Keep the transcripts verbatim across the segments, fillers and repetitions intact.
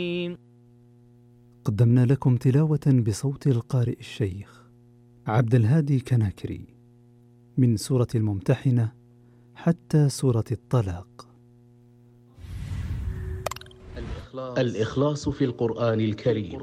قدمنا لكم تلاوة بصوت القارئ الشيخ عبد الهادي كناكري من سورة الممتحنة حتى سورة الطلاق. الإخلاص في القرآن الكريم.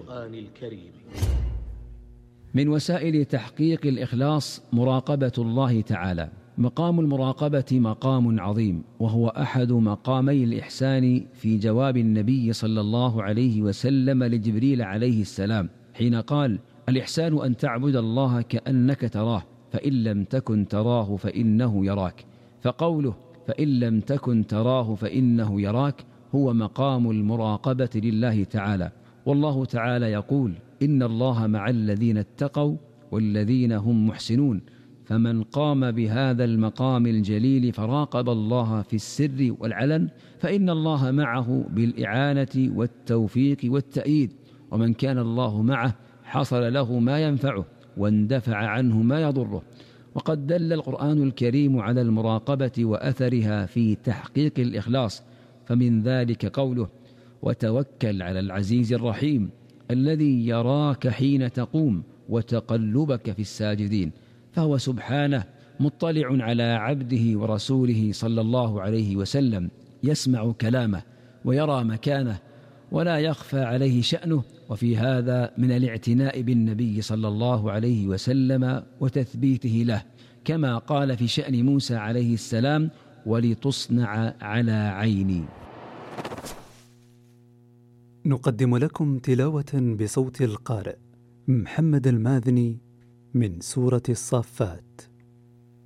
من وسائل تحقيق الإخلاص مراقبة الله تعالى. مقام المراقبة مقام عظيم، وهو أحد مقامي الإحسان في جواب النبي صلى الله عليه وسلم لجبريل عليه السلام حين قال: الإحسان أن تعبد الله كأنك تراه، فإن لم تكن تراه فإنه يراك. فقوله فإن لم تكن تراه فإنه يراك هو مقام المراقبة لله تعالى. والله تعالى يقول: إن الله مع الذين اتقوا والذين هم محسنون. فمن قام بهذا المقام الجليل فراقب الله في السر والعلن فإن الله معه بالإعانة والتوفيق والتأييد، ومن كان الله معه حصل له ما ينفعه واندفع عنه ما يضره. وقد دل القرآن الكريم على المراقبة وأثرها في تحقيق الإخلاص، فمن ذلك قوله: وتوكل على العزيز الرحيم الذي يراك حين تقوم وتقلبك في الساجدين. فهو سبحانه مطلع على عبده ورسوله صلى الله عليه وسلم، يسمع كلامه ويرى مكانه ولا يخفى عليه شأنه. وفي هذا من الاعتناء بالنبي صلى الله عليه وسلم وتثبيته له، كما قال في شأن موسى عليه السلام: ولتصنع على عيني. نقدم لكم تلاوة بصوت القارئ محمد الماذني من سورة الصافات.